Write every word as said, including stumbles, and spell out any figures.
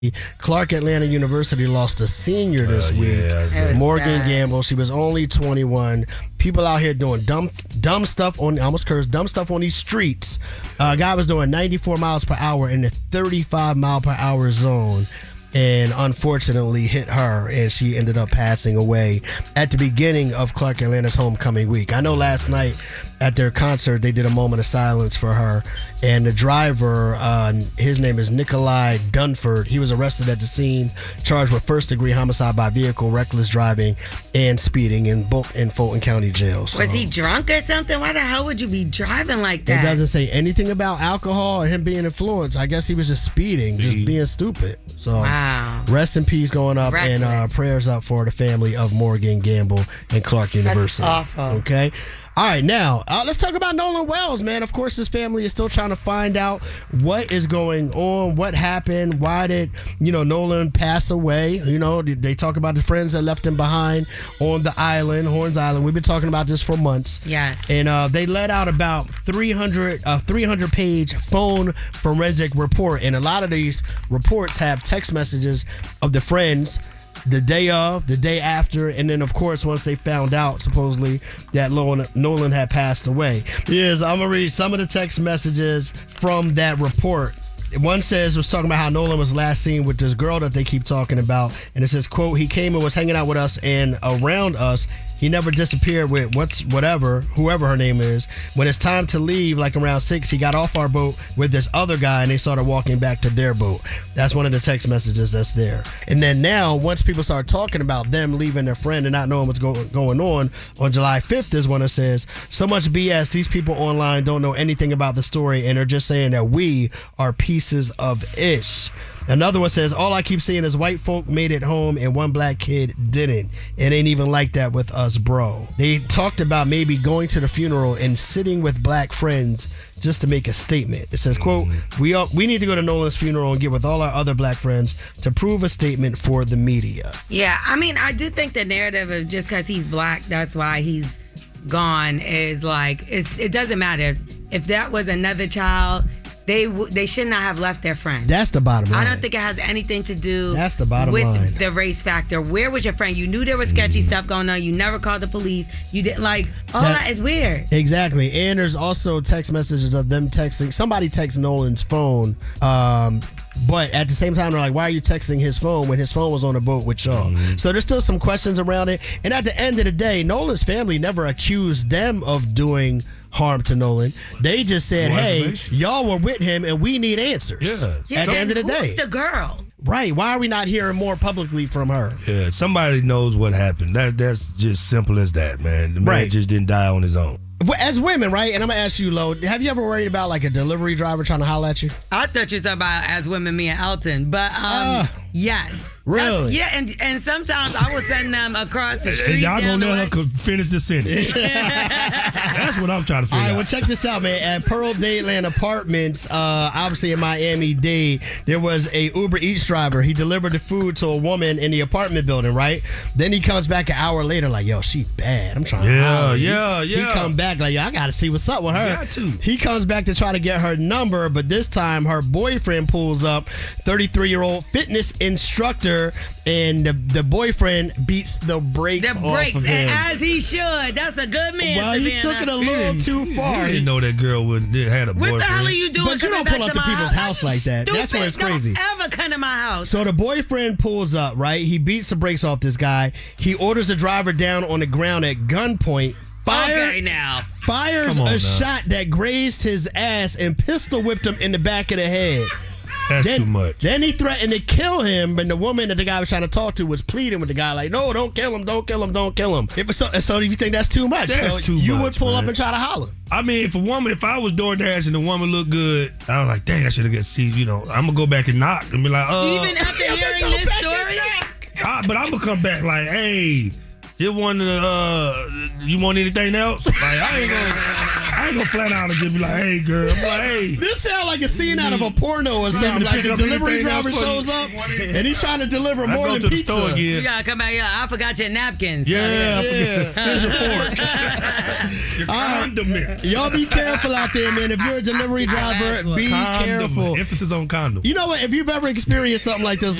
Clark Atlanta University lost a senior this Uh, week. yeah, Morgan bad. Gamble. She was only twenty-one. People out here doing dumb, dumb stuff on. I almost cursed. Dumb stuff on these streets. Uh, guy was doing ninety-four miles per hour in the thirty-five mile per hour zone, and unfortunately hit her, and she ended up passing away at the beginning of Clark Atlanta's homecoming week. I know last night at their concert they did a moment of silence for her, and the driver, uh, his name is Nikolai Dunford. He was arrested at the scene, charged with first degree homicide by vehicle, reckless driving, and speeding in both in Fulton County Jail. So Was he drunk or something? Why the hell would you be driving like that? it doesn't say anything about alcohol or him being influenced. I guess he was just speeding, just He- being stupid. So Wow. rest in peace going up, and uh, Reckless. prayers up for the family of Morgan Gamble and Clark University. awful. Okay. All right, now uh, let's talk about Nolan Wells, man. Of course, his family is still trying to find out what is going on, what happened, why did you know Nolan pass away? You know, they they talk about the friends that left him behind on the island, Horns Island. We've been talking about this for months. Yes. And uh, they let out about three hundred, uh, three hundred page phone forensic report. And a lot of these reports have text messages of the friends the day of, the day after, and then, of course, once they found out, supposedly, that Nolan, Nolan had passed away. Yes, I'm going to read some of the text messages from that report. One says, was talking about how Nolan was last seen with this girl that they keep talking about. And it says, quote, he came and was hanging out with us and around us. He never disappeared with what's whatever, whoever her name is. When it's time to leave, like around six, he got off our boat with this other guy and they started walking back to their boat. That's one of the text messages that's there. And then now, once people start talking about them leaving their friend and not knowing what's go- going on, on July fifth is when it says, so much B S, these people online don't know anything about the story and are just saying that we are pieces of ish. Another one says, all I keep seeing is white folk made it home and one black kid didn't. It ain't even like that with us, bro. They talked about maybe going to the funeral and sitting with black friends just to make a statement. It says, quote, we all, we need to go to Nolan's funeral and get with all our other black friends to prove a statement for the media. Yeah, I mean, I do think the narrative of just because he's black, that's why he's gone is like, it's, it doesn't matter. If, if that was another child, they w- they should not have left their friend. That's the bottom line. I don't think it has anything to do That's the bottom with line. the race factor. Where was your friend? You knew there was sketchy stuff going on. You never called the police. You didn't like, all That- that is weird. Exactly. And there's also text messages of them texting. Somebody texts Nolan's phone. Um, but at the same time, they're like, why are you texting his phone when his phone was on the boat with y'all? Mm-hmm. So there's still some questions around it. And at the end of the day, Nolan's family never accused them of doing harm to Nolan. They just said, More hey, information. y'all were with him and we need answers. Yeah. Yeah, At the and end of the who's day. the girl? Right. Why are we not hearing more publicly from her? Yeah, somebody knows what happened. That that's just simple as that, man. The man Right. just didn't die on his own. Well, as women, right? And I'm going to ask you, Lo, have you ever worried about like a delivery driver trying to holler at you? I thought you were talking about as women, me and Elton, but um, Ah. yes. Really? That's- yeah, and and sometimes I will send them across the And street. y'all down gonna the let her way. co- finish the sentence. That's what I'm trying to All figure right, well, out. check this out, man. At Pearl Dadeland Apartments, uh, obviously in Miami-Dade, there was a Uber Eats driver. He delivered the food to a woman in the apartment building, right? Then he comes back an hour later like, yo, she bad. I'm trying to Yeah, holler. He- yeah, He yeah. come back like, yo, I got to see what's up with her. Got to. He comes back to try to get her number, but this time her boyfriend pulls up, thirty-three-year-old fitness instructor, and the, the boyfriend beats the brakes The off breaks, of him. and as he should. That's a good man. Well, he Savannah. took it a little too far. He didn't know that girl would had a What boyfriend. the hell are you doing? But you coming don't pull back up to to my people's house Are you like that. That's where it's stupid? crazy. Don't ever come to my house. So the boyfriend pulls up, right? He beats the brakes off this guy. He orders the driver down on the ground at gunpoint. Fire, okay, now. fires Come on a now. shot that grazed his ass and pistol whipped him in the back of the head. That's Then, too much. then he threatened to kill him, but the woman that the guy was trying to talk to was pleading with the guy, like, no, don't kill him, don't kill him, don't kill him. It was so, so you think that's too much? That's so too you would much, pull up man. and try to holler. I mean, if a woman, if I was DoorDash and the woman looked good, I was like, dang, I should have got see. You know, I'm gonna go back and knock and be like, uh. Even after Yeah, but hearing go this back and story, I, but I'm gonna come back like, hey, you want uh, you want anything else? Like, I ain't gonna, I ain't gonna flat out and just be like, hey, girl. I'm like, hey. This sound like a scene out of a porno or something. Like the delivery driver shows up and he's trying to deliver more I go than to the pizza. store again. You gotta come back here. I forgot your napkins. Yeah, I Yeah. forget. Here's your fork. Your All right. condiments. Y'all be careful out there, man. If you're a delivery driver, be Condom. careful. Emphasis on condom. You know what? If you've ever experienced something like this,